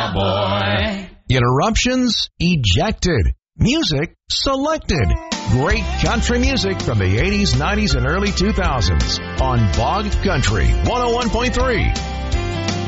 cowboy. Interruptions ejected. Music selected. Great country music from the 80s, 90s, and early 2000s on Bog Country 101.3.